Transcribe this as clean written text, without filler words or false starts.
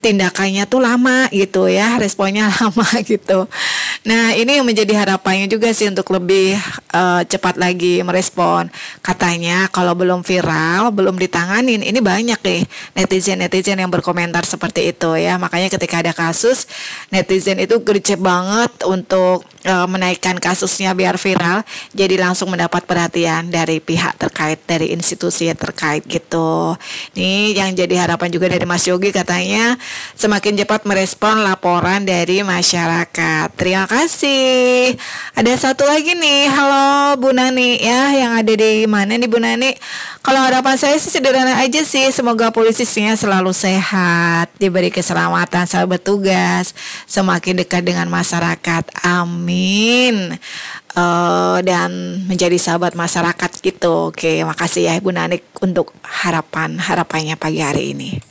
tindakannya tuh lama gitu ya, responnya lama gitu. Nah, ini yang menjadi harapannya juga sih untuk lebih cepat lagi merespon. Katanya kalau belum viral, belum ditanganin, ini banyak deh netizen-netizen yang berkomentar seperti itu ya. Makanya ketika ada kasus, netizen itu gercep banget untuk menaikkan kasusnya biar viral, jadi langsung mendapat perhatian dari pihak terkait, dari institusi yang terkait gitu. Nih yang jadi harapan juga dari Mas Yogi katanya semakin cepat merespon laporan dari masyarakat. Terima kasih. Ada satu lagi nih, halo Bu Nani ya, yang ada di mana nih Bu Nani? Kalau harapan saya sih sederhana aja sih, semoga polisinya selalu sehat, diberi keselamatan saat bertugas, semakin dekat dengan masyarakat. Amin. Dan menjadi sahabat masyarakat gitu. Oke, makasih ya Ibu Nanik untuk harapannya pagi hari ini.